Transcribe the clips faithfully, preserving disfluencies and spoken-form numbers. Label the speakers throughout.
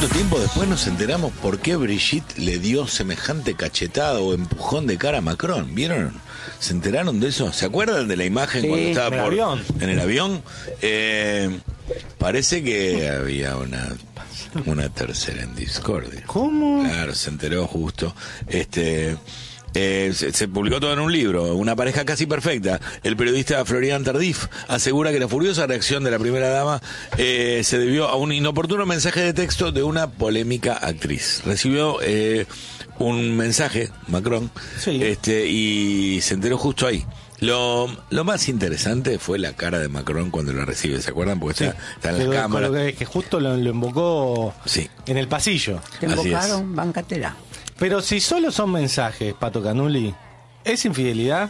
Speaker 1: ¿Cuánto tiempo después nos enteramos por qué Brigitte le dio semejante cachetada o empujón de cara a Macron? ¿Vieron? ¿Se enteraron de eso? ¿Se acuerdan de la imagen
Speaker 2: Sí,
Speaker 1: cuando estaba
Speaker 2: en el
Speaker 1: por,
Speaker 2: avión.
Speaker 1: en el avión? Eh, parece que había una una tercera en discordia.
Speaker 2: ¿Cómo?
Speaker 1: Claro, se enteró justo. Este... Eh, se, se publicó todo en un libro, Una pareja casi perfecta. El periodista Florian Tardif asegura que la furiosa reacción de la primera dama eh, se debió a un inoportuno mensaje de texto de una polémica actriz. Recibió eh, un mensaje, Macron,
Speaker 2: sí.
Speaker 1: este, y se enteró justo ahí. Lo, lo más interesante fue la cara de Macron cuando lo recibe, ¿se acuerdan? Porque
Speaker 2: Sí.
Speaker 1: está, está en
Speaker 2: Pero
Speaker 1: las cámaras.
Speaker 2: con lo que, que justo lo, lo invocó
Speaker 1: Sí.
Speaker 2: en el pasillo.
Speaker 3: Te
Speaker 1: Así
Speaker 3: invocaron, bancatera.
Speaker 2: Pero si solo son mensajes, Pato Canuli, ¿es infidelidad?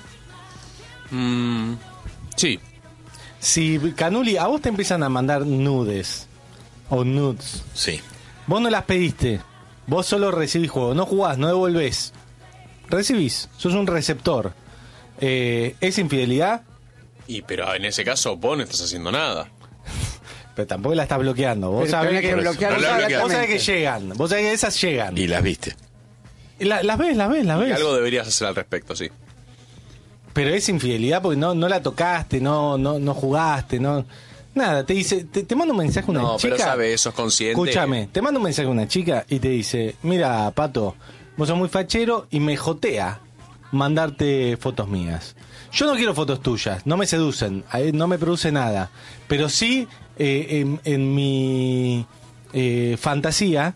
Speaker 4: Mm, sí.
Speaker 2: Si Canuli, a vos te empiezan a mandar nudes o nudes,
Speaker 1: Sí.
Speaker 2: vos no las pediste, vos solo recibís juego, no jugás, no devolvés, recibís, sos un receptor. Eh, ¿Es infidelidad?
Speaker 4: Y pero en ese caso vos no estás haciendo nada.
Speaker 2: Pero tampoco la estás bloqueando. Vos
Speaker 3: Pero
Speaker 2: sabés
Speaker 3: tenés
Speaker 2: que,
Speaker 3: que
Speaker 1: Por eso,
Speaker 3: bloquear
Speaker 1: no la bloqueás.
Speaker 2: vos sabés que llegan, vos sabés que esas llegan.
Speaker 1: Y las viste.
Speaker 2: La- las ves, las ves, las
Speaker 4: Y
Speaker 2: ves.
Speaker 4: algo deberías hacer al respecto, sí.
Speaker 2: Pero es infidelidad porque no, no la tocaste, no, no, no jugaste, no. Nada, te dice, te, te manda un mensaje a una
Speaker 4: No,
Speaker 2: chica.
Speaker 4: pero sabes, sos consciente.
Speaker 2: Escúchame, te manda un mensaje a una chica y te dice, mira, Pato, vos sos muy fachero y me jotea mandarte fotos mías. Yo no quiero fotos tuyas, no me seducen, eh, no me produce nada. Pero sí, eh, en, en mi eh, fantasía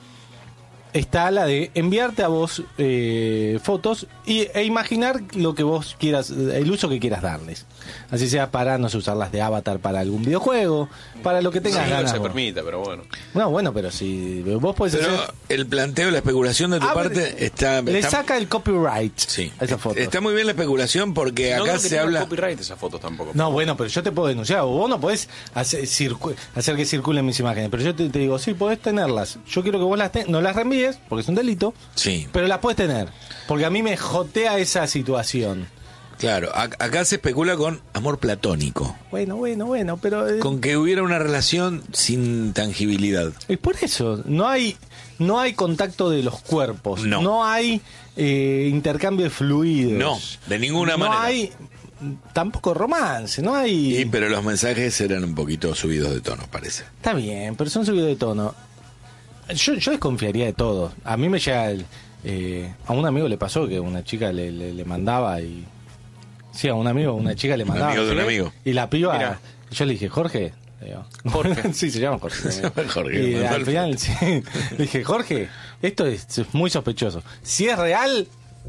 Speaker 2: está la de enviarte a vos eh, fotos y, e imaginar lo que vos quieras, el uso que quieras darles. Así sea para, no sé, usarlas de avatar para algún videojuego, para lo que
Speaker 4: Sí,
Speaker 2: tengas
Speaker 4: no
Speaker 2: ganas.
Speaker 4: se
Speaker 2: vos.
Speaker 4: permite, pero bueno.
Speaker 2: No, bueno, pero si vos podés
Speaker 1: Pero
Speaker 2: hacer...
Speaker 1: el planteo, la especulación de tu
Speaker 2: Abre-
Speaker 1: parte está...
Speaker 2: Le
Speaker 1: está-
Speaker 2: saca el copyright
Speaker 1: Sí.
Speaker 2: a esa foto.
Speaker 1: Está muy bien la especulación porque
Speaker 4: No
Speaker 1: acá
Speaker 4: creo que
Speaker 1: se
Speaker 4: tenga
Speaker 1: habla...
Speaker 4: copyright esas fotos tampoco.
Speaker 2: No, bueno, pero yo te puedo denunciar. Vos no podés hacer, circu- hacer que circulen mis imágenes. Pero yo te, te digo, sí, podés tenerlas. Yo quiero que vos las ten- no las reenvíes, porque es un delito.
Speaker 1: Sí,
Speaker 2: Pero las puedes tener. Porque a mí me jotea esa situación.
Speaker 1: claro. A- acá se especula con amor platónico.
Speaker 2: Bueno, bueno, bueno, pero... eh,
Speaker 1: Con que hubiera una relación sin tangibilidad.
Speaker 2: es por eso. No hay, no hay contacto de los cuerpos.
Speaker 1: No.
Speaker 2: hay eh, intercambio de fluidos.
Speaker 1: No, de ninguna
Speaker 2: no
Speaker 1: manera.
Speaker 2: No hay tampoco romance. No hay...
Speaker 1: Y, pero los mensajes eran un poquito subidos de tono, parece.
Speaker 2: Está bien, pero son subidos de tono. Yo, yo desconfiaría de todo. A mí me llega el... eh, a un amigo le pasó que una chica le, le, le mandaba y... Sí, a un amigo, una chica le
Speaker 1: Un
Speaker 2: mandaba.
Speaker 1: amigo de un
Speaker 2: ¿sí?
Speaker 1: amigo.
Speaker 2: Y la piba...
Speaker 4: Mirá.
Speaker 2: Yo le dije, Jorge... le digo,
Speaker 4: Jorge.
Speaker 2: sí, se llama Jorge.
Speaker 1: Se llama Jorge,
Speaker 2: Y
Speaker 1: me
Speaker 2: al
Speaker 1: parece.
Speaker 2: final, sí, le dije, Jorge, esto es muy sospechoso. Si es real...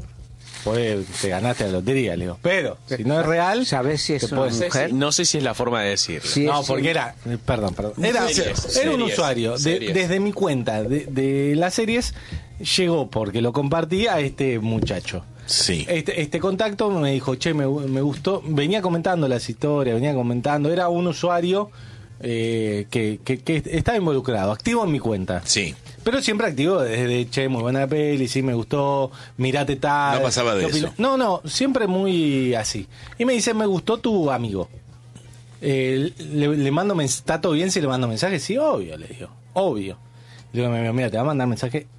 Speaker 2: Pues te ganaste la lotería, le digo. Pero, si no es real...
Speaker 3: ¿Sabés si es
Speaker 2: te
Speaker 3: una
Speaker 2: puedes-
Speaker 3: mujer?
Speaker 4: No sé si es la forma de decirlo.
Speaker 3: Sí,
Speaker 2: No,
Speaker 3: sí.
Speaker 2: porque era, eh, perdón, perdón. Era,
Speaker 4: Series,
Speaker 2: era un
Speaker 4: series,
Speaker 2: usuario. de-
Speaker 4: series.
Speaker 2: desde mi cuenta de, de las series llegó porque lo compartí a este muchacho.
Speaker 1: Sí.
Speaker 2: Este, este contacto me dijo, che, me, me gustó. Venía comentando las historias, venía comentando. Era un usuario eh, que, que, que estaba involucrado, activo en mi cuenta.
Speaker 1: Sí.
Speaker 2: Pero siempre activo desde, che, muy buena peli, sí, me gustó, mirate tal.
Speaker 1: No pasaba de
Speaker 2: ¿qué opinás?
Speaker 1: eso.
Speaker 2: No, no, siempre muy así. Y me dice, me gustó tu amigo. Eh, le, le mando mens- ¿está todo bien si le mando mensaje? Sí, obvio, le digo, obvio. Le digo, mira, te va a mandar mensaje